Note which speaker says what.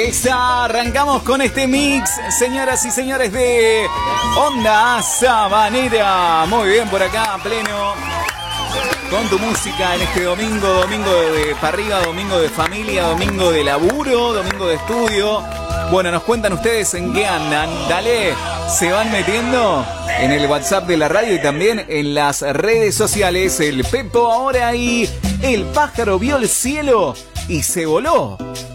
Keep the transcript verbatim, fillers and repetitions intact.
Speaker 1: esa, arrancamos con este mix, señoras y señores de Onda Sabanera. Muy bien por acá, a pleno, con tu música en este domingo, domingo de para arriba, domingo de familia, domingo de laburo, domingo de estudio. Bueno, nos cuentan ustedes en qué andan. Dale, se van metiendo en el WhatsApp de la radio y también en las redes sociales. El Pepo ahora y el pájaro vio el cielo y se voló.